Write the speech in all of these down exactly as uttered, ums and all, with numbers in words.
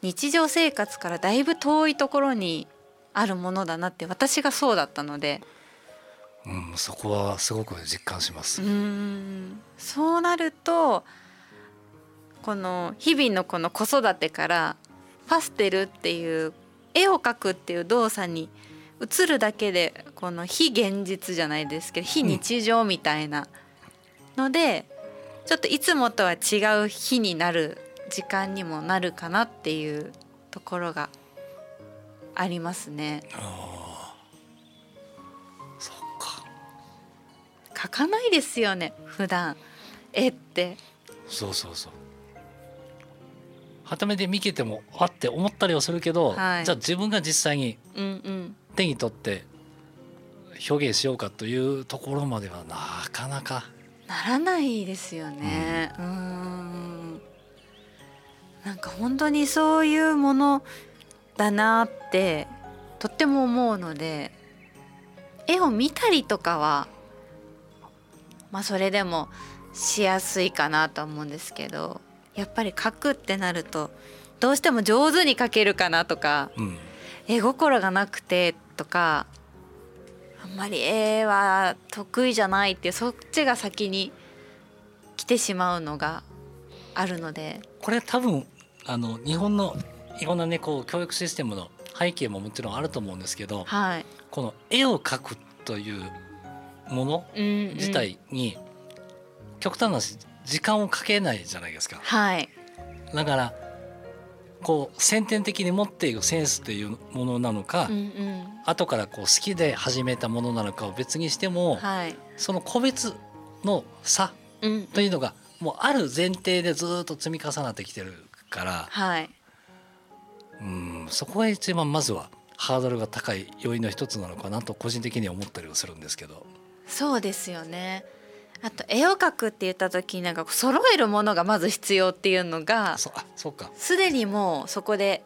日常生活からだいぶ遠いところにあるものだなって私がそうだったので、 うん、そこはすごく実感します。 うーんそうなるとこの日々のこの子育てからパステルっていう絵を描くっていう動作に移るだけでこの非現実じゃないですけど非日常みたいなので、うん、ちょっといつもとは違う日になる時間にもなるかなっていうところがありますね。 あー、そっか。 描かないですよね普段絵って。 そうそうそう。はためで見ててもあって思ったりはするけど、はい、じゃあ自分が実際に手に取って表現しようかというところまではなかなかならないですよね。うん、うーんなんか本当にそういうものだなってとっても思うので、絵を見たりとかはまあそれでもしやすいかなと思うんですけど、やっぱり描くってなるとどうしても上手に描けるかなとか、うん、絵心がなくてとかあんまり絵は得意じゃないっていうそっちが先に来てしまうのがあるので、 これ多分あの日本のいろんなねこう教育システムの背景ももちろんあると思うんですけど、 はい、 この絵を描くというもの自体に極端な話時間をかけないじゃないですか、 はい、 だからこう先天的に持っているセンスというものなのか、うんうん、後からこう好きで始めたものなのかを別にしても、はい、その個別の差というのがもうある前提でずっと積み重なってきてるから、はい、うんそこが一番まずはハードルが高い要因の一つなのかなと個人的には思ったりはするんですけど。 そうですよね。あと絵を描くって言った時になんか揃えるものがまず必要っていうのがそあそうかすでにもうそこで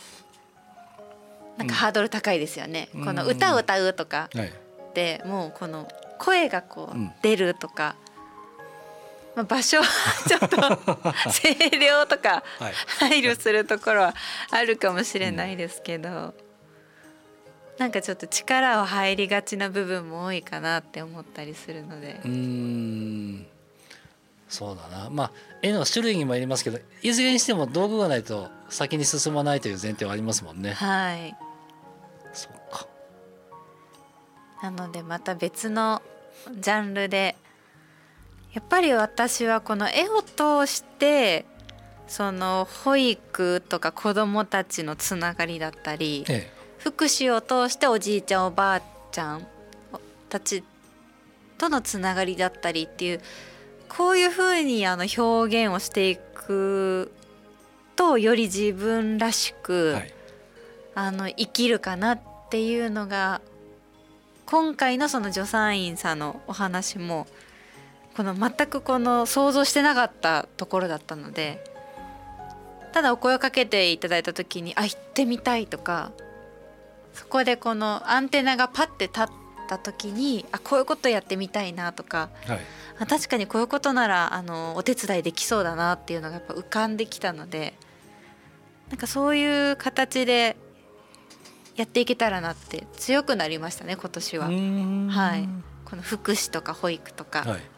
なんかハードル高いですよね、うん、この歌を歌うとかでもうこの声がこう出るとか、まあ、場所はちょっと声量とか配慮するところはあるかもしれないですけど、なんかちょっと力を入りがちな部分も多いかなって思ったりするので。 うーんそうだな、まあ絵の種類にもよりますけど、いずれにしても道具がないと先に進まないという前提はありますもんね。 はい。 そっか。 なのでまた別のジャンルでやっぱり私はこの絵を通してその保育とか子どもたちのつながりだったり、ええ福祉を通しておじいちゃんおばあちゃんたちとのつながりだったりっていうこういうふうにあの表現をしていくとより自分らしく、はい、あの生きるかなっていうのが今回のその助産院さんのお話もこの全くこの想像してなかったところだったので、ただお声をかけていただいた時にあ行ってみたいとか、そこでこのアンテナがパッて立った時にあこういうことやってみたいなとか、はい、あ確かにこういうことならあのお手伝いできそうだなっていうのがやっぱ浮かんできたので、なんかそういう形でやっていけたらなって強くなりましたね今年は。はい、この福祉とか保育とか、はい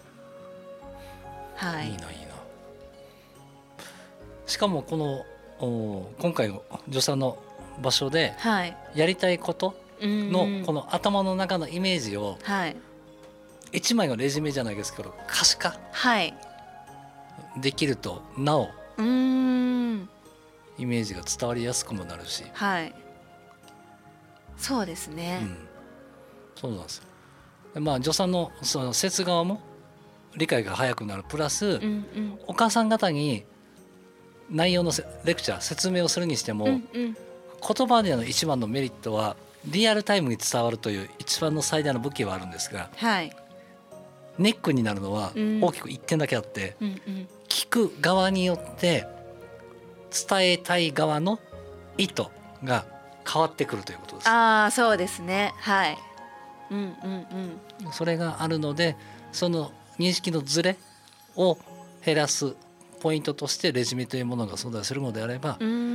はい、いいないいな。しかもこの今回の助産の場所でやりたいことのこの頭の中のイメージを一枚のレジュメじゃないですけど可視化できるとなおイメージが伝わりやすくもなるし、 はい、そうですね、うん、 そうなんですよ。まあ助産のその施設側も理解が早くなるプラス、うんうん、お母さん方に内容のレクチャー説明をするにしても、うんうん言葉での一番のメリットはリアルタイムに伝わるという一番の最大の武器はあるんですが、はい、ネックになるのは大きく一点だけあって、うんうん、聞く側によって伝えたい側の意図が変わってくるということです。 ああそうですね、はい、うんうんうん、それがあるのでその認識のズレを減らすポイントとしてレジュメというものが存在するのであれば、うん